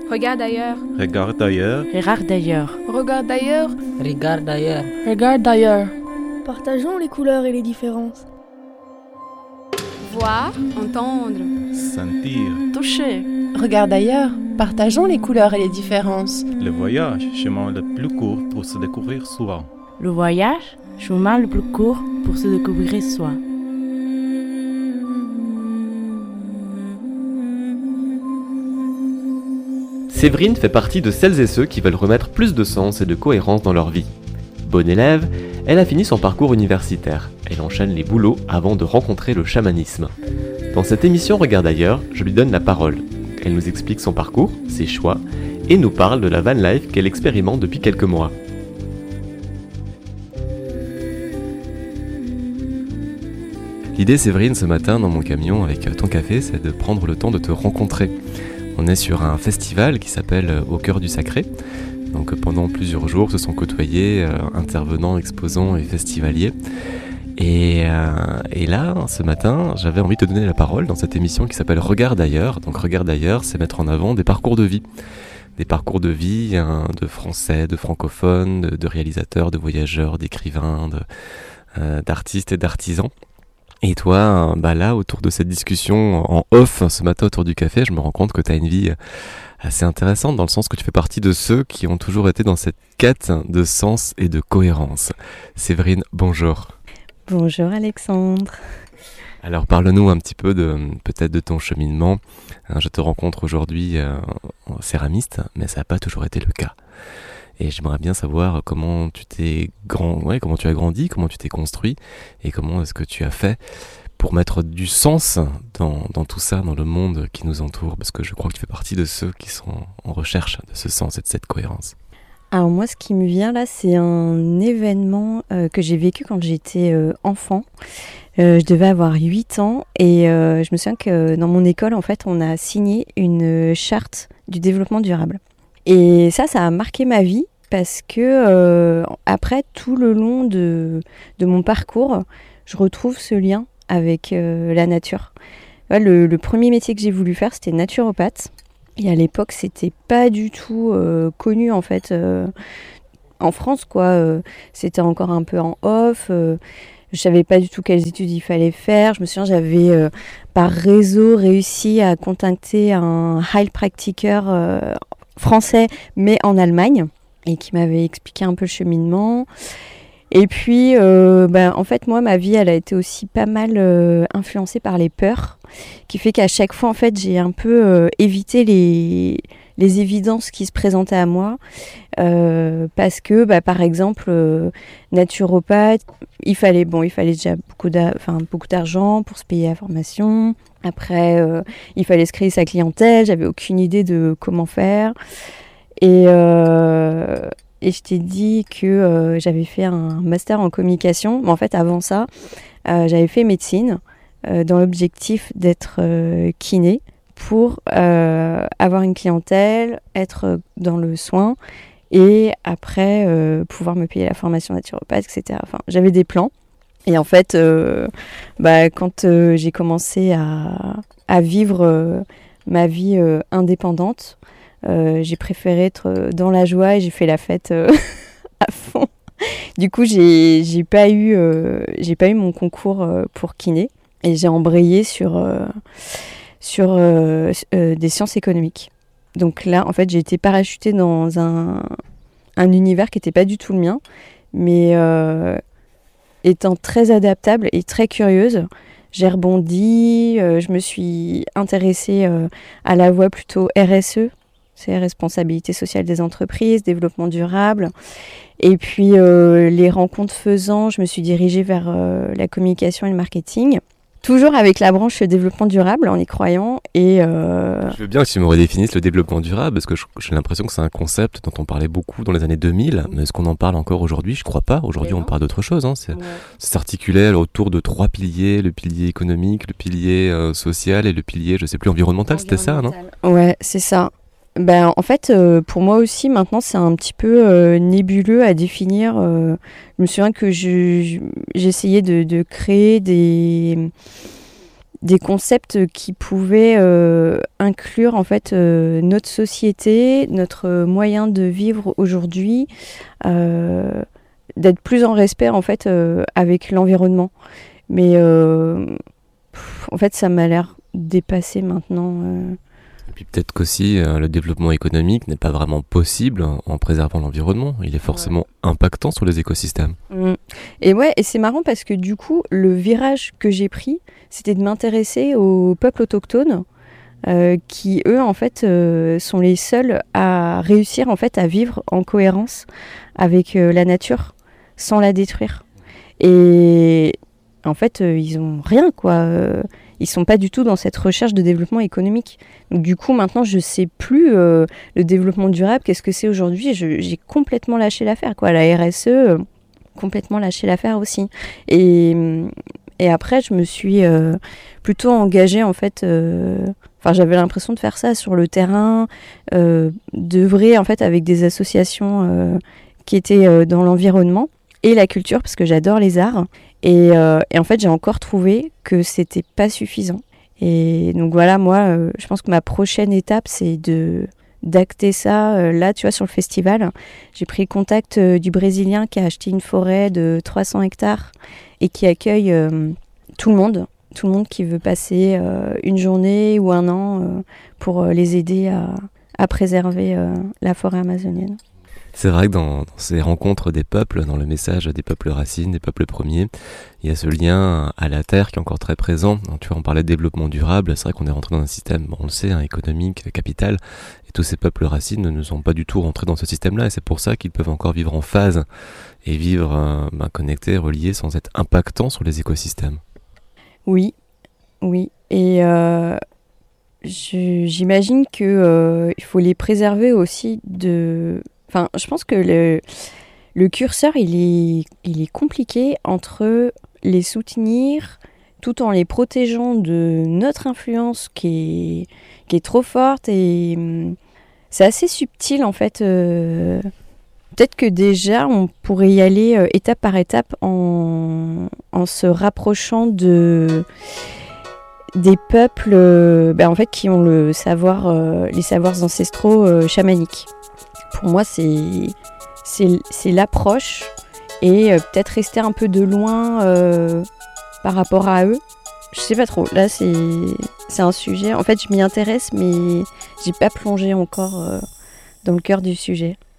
Regarde ailleurs. Regarde ailleurs. Regarde d'ailleurs. Regarde ailleurs. Regarde ailleurs. Regarde d'ailleurs. Partageons les couleurs et les différences. Voir, entendre. Sentir. Toucher. Regarde d'ailleurs. Partageons les couleurs et les différences. Le voyage, chemin le plus court pour se découvrir soi. Le voyage, chemin le plus court pour se découvrir soi. Séverine fait partie de celles et ceux qui veulent remettre plus de sens et de cohérence dans leur vie. Bonne élève, elle a fini son parcours universitaire. Elle enchaîne les boulots avant de rencontrer le chamanisme. Dans cette émission Regarde ailleurs, je lui donne la parole. Elle nous explique son parcours, ses choix, et nous parle de la van life qu'elle expérimente depuis quelques mois. L'idée, Séverine, ce matin dans mon camion avec ton café, c'est de prendre le temps de te rencontrer. On est sur un festival qui s'appelle Au cœur du sacré. Donc pendant plusieurs jours se sont côtoyés intervenants, exposants et festivaliers. Et là, ce matin, j'avais envie de te donner la parole dans cette émission qui s'appelle Regarde ailleurs. Donc Regarde ailleurs, c'est mettre en avant des parcours de vie. Des parcours de vie de Français, de francophones, de réalisateurs, de voyageurs, d'écrivains, d'artistes et d'artisans. Et toi, là, autour de cette discussion en off, ce matin autour du café, je me rends compte que tu as une vie assez intéressante dans le sens que tu fais partie de ceux qui ont toujours été dans cette quête de sens et de cohérence. Séverine, bonjour. Bonjour Alexandre. Alors parle-nous un petit peu peut-être de ton cheminement. Je te rencontre aujourd'hui céramiste, mais ça n'a pas toujours été le cas. Et j'aimerais bien savoir comment tu as grandi, comment tu t'es construit et comment est-ce que tu as fait pour mettre du sens dans tout ça, dans le monde qui nous entoure, parce que je crois que tu fais partie de ceux qui sont en recherche de ce sens et de cette cohérence. Alors moi, ce qui me vient là, c'est un événement que j'ai vécu quand j'étais enfant. Je devais avoir 8 ans et je me souviens que dans mon école, en fait, on a signé une charte du développement durable. Et ça a marqué ma vie parce que après, tout le long de mon parcours, je retrouve ce lien avec la nature. Le premier métier que j'ai voulu faire, c'était naturopathe. Et à l'époque, c'était pas du tout connu en fait en France, quoi. C'était encore un peu en off. Je savais pas du tout quelles études il fallait faire. Je me souviens, j'avais par réseau réussi à contacter un heilpraktiker français, mais en Allemagne, et qui m'avait expliqué un peu le cheminement. Et puis, en fait, moi, ma vie, elle a été aussi pas mal influencée par les peurs, qui fait qu'à chaque fois, en fait, j'ai un peu évité les évidences qui se présentaient à moi, parce que, par exemple, naturopathe, il fallait déjà beaucoup d'argent pour se payer la formation. Après, il fallait se créer sa clientèle. J'avais aucune idée de comment faire. Et je t'ai dit que j'avais fait un master en communication. Mais en fait, avant ça, j'avais fait médecine dans l'objectif d'être kiné pour avoir une clientèle, être dans le soin et après pouvoir me payer la formation naturopathe, etc. Enfin, j'avais des plans. Et en fait, quand j'ai commencé à vivre ma vie indépendante, j'ai préféré être dans la joie et j'ai fait la fête à fond. Du coup, j'ai pas eu mon concours pour kiné et j'ai embrayé sur des sciences économiques. Donc là, en fait, j'ai été parachutée dans un univers qui n'était pas du tout le mien, mais étant très adaptable et très curieuse, j'ai rebondi, je me suis intéressée à la voie plutôt RSE, c'est responsabilité sociale des entreprises, développement durable. Et puis les rencontres faisant, je me suis dirigée vers la communication et le marketing. Toujours avec la branche développement durable, en y croyant. Et Je veux bien que tu me redéfinisses le développement durable, parce que j'ai l'impression que c'est un concept dont on parlait beaucoup dans les années 2000, mais est-ce qu'on en parle encore aujourd'hui? Je crois pas. Aujourd'hui, on parle d'autre chose. Ça s'articulait autour de 3 piliers, le pilier économique, le pilier social et le pilier, je sais plus, environnemental, c'était ça, non? Ouais, c'est ça. En fait, pour moi aussi, maintenant, c'est un petit peu nébuleux à définir. Je me souviens que j'essayais de créer des concepts qui pouvaient inclure en fait notre société, notre moyen de vivre aujourd'hui, d'être plus en respect en fait avec l'environnement. Mais en fait, ça m'a l'air dépassé maintenant. Et puis peut-être qu'aussi le développement économique n'est pas vraiment possible en préservant l'environnement. Il est forcément impactant sur les écosystèmes. Et c'est marrant parce que du coup, le virage que j'ai pris, c'était de m'intéresser aux peuples autochtones qui, eux, en fait, sont les seuls à réussir en fait à vivre en cohérence avec la nature sans la détruire. Et en fait, ils ont rien, quoi. Ils sont pas du tout dans cette recherche de développement économique. Donc, du coup, maintenant, je sais plus le développement durable, qu'est-ce que c'est aujourd'hui. J'ai complètement lâché l'affaire, quoi. La RSE, complètement lâché l'affaire aussi. Et après, je me suis plutôt engagée, en fait. J'avais l'impression de faire ça sur le terrain, d'œuvrer, en fait, avec des associations qui étaient dans l'environnement et la culture, parce que j'adore les arts. Et en fait, j'ai encore trouvé que c'était pas suffisant. Et donc voilà, moi, je pense que ma prochaine étape, c'est d'acter ça. Là, tu vois, sur le festival, j'ai pris contact du Brésilien qui a acheté une forêt de 300 hectares et qui accueille tout le monde qui veut passer une journée ou un an pour les aider à préserver la forêt amazonienne. C'est vrai que dans ces rencontres des peuples, dans le message des peuples racines, des peuples premiers, il y a ce lien à la terre qui est encore très présent. Tu vois, on parlait de développement durable, c'est vrai qu'on est rentré dans un système, on le sait, économique, capital, et tous ces peuples racines ne sont pas du tout rentrés dans ce système-là, et c'est pour ça qu'ils peuvent encore vivre en phase et vivre connectés, reliés, sans être impactants sur les écosystèmes. Oui, et j'imagine qu'il faut les préserver aussi de... Enfin, je pense que le curseur, il est compliqué entre les soutenir tout en les protégeant de notre influence qui est trop forte. Et c'est assez subtil, en fait. Peut-être que déjà, on pourrait y aller étape par étape en se rapprochant des peuples en fait, qui ont les savoirs ancestraux chamaniques. Pour moi, c'est l'approche et peut-être rester un peu de loin par rapport à eux. Je sais pas trop. Là, c'est un sujet. En fait, je m'y intéresse, mais j'ai pas plongé encore dans le cœur du sujet.